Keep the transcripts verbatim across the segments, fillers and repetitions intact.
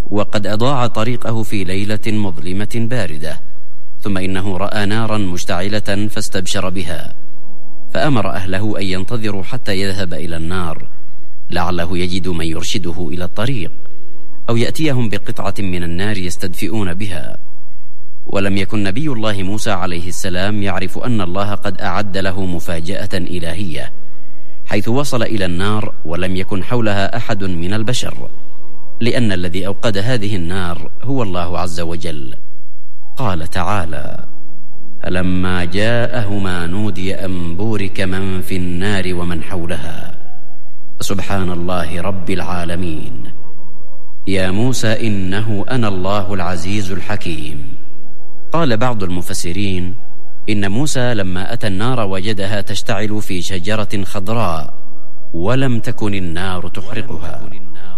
وقد أضاع طريقه في ليلة مظلمة باردة، ثم إنه رأى نارا مشتعلة فاستبشر بها، فأمر أهله أن ينتظروا حتى يذهب إلى النار لعله يجد من يرشده إلى الطريق، أو يأتيهم بقطعة من النار يستدفئون بها. ولم يكن نبي الله موسى عليه السلام يعرف أن الله قد أعد له مفاجأة إلهية، حيث وصل إلى النار ولم يكن حولها أحد من البشر، لأن الذي أوقد هذه النار هو الله عز وجل. قال تعالى: فلما جاءهما نودي أن بورك من في النار ومن حولها سبحان الله رب العالمين. يا موسى إنه أنا الله العزيز الحكيم. قال بعض المفسرين إن موسى لما أتى النار وجدها تشتعل في شجرة خضراء ولم تكن النار تحرقها.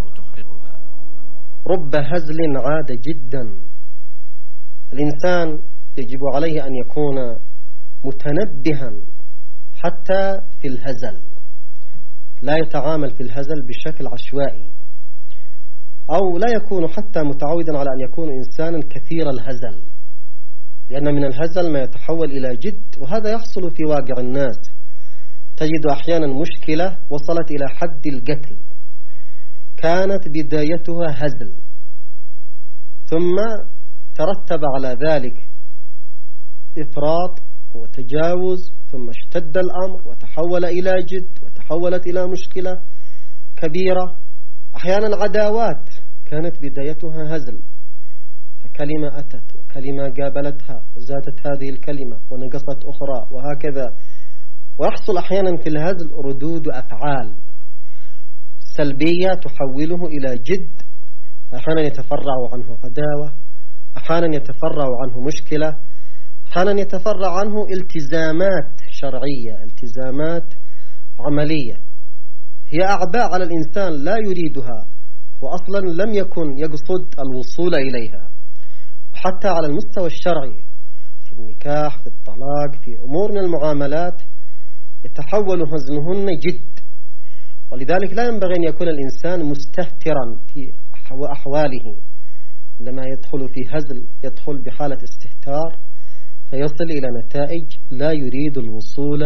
رب هزل عاد جدا. الإنسان يجب عليه أن يكون متنبها حتى في الهزل، لا يتعامل في الهزل بشكل عشوائي، أو لا يكون حتى متعودا على أن يكون إنسانا كثير الهزل، لأن من الهزل ما يتحول إلى جد، وهذا يحصل في واقع الناس. تجد أحيانا مشكلة وصلت إلى حد القتل، كانت بدايتها هزل، ثم ترتب على ذلك إفراط وتجاوز، ثم اشتد الأمر وتحول إلى جد، وتحولت إلى مشكلة كبيرة. أحيانا عداوات كانت بدايتها هزل، فكلمة أتت وكلمة قابلتها وزادت هذه الكلمة ونقصت أخرى، وهكذا. ويحصل أحيانا في الهزل ردود أفعال سلبية تحوله إلى جد، أحيانا يتفرع عنه عداوة، أحيانا يتفرع عنه مشكلة، أحيانا يتفرع عنه التزامات شرعية، التزامات عملية، هي أعباء على الإنسان لا يريدها، وأصلا لم يكن يقصد الوصول إليها. حتى على المستوى الشرعي في النكاح، في الطلاق، في أمور من المعاملات يتحول هزلهن جد. ولذلك لا ينبغي أن يكون الإنسان مستهترا في أحواله، عندما يدخل في هزل يدخل بحالة استهتار فيصل إلى نتائج لا يريد الوصول